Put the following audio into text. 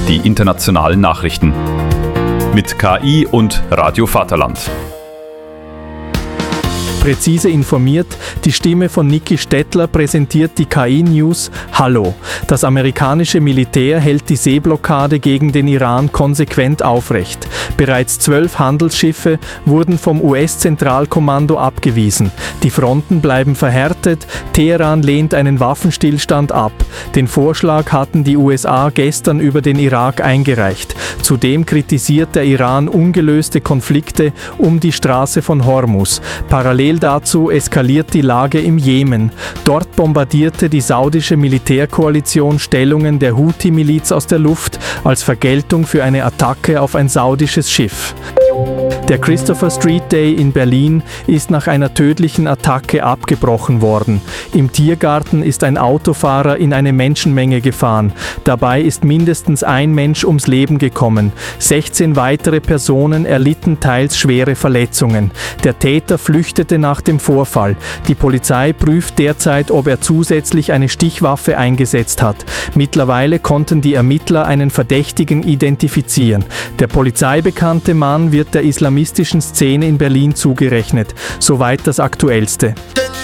die internationalen Nachrichten. Mit KI und Radio Vaterland. Präzise informiert, die Stimme von Niki Stettler präsentiert die KI-News Hallo. Das amerikanische Militär hält die Seeblockade gegen den Iran konsequent aufrecht. Bereits 12 Handelsschiffe wurden vom US-Zentralkommando abgewiesen. Die Fronten bleiben verhärtet, Teheran lehnt einen Waffenstillstand ab. Den Vorschlag hatten die USA gestern über den Irak eingereicht. Zudem kritisiert der Iran ungelöste Konflikte um die Straße von Hormuz. Parallel dazu eskaliert die Lage im Jemen. Dort bombardierte die saudische Militärkoalition Stellungen der Houthi-Miliz aus der Luft als Vergeltung für eine Attacke auf ein saudisches Schiff. Der Christopher Street Day in Berlin ist nach einer tödlichen Attacke abgebrochen worden. Im Tiergarten ist ein Autofahrer in eine Menschenmenge gefahren. Dabei ist mindestens ein Mensch ums Leben gekommen. 16 weitere Personen erlitten teils schwere Verletzungen. Der Täter flüchtete nach dem Vorfall. Die Polizei prüft derzeit, ob er zusätzlich eine Stichwaffe eingesetzt hat. Mittlerweile konnten die Ermittler einen Verdächtigen identifizieren. Der polizeibekannte Mann wird der islamistischen Szene in Berlin zugerechnet. Soweit das Aktuellste.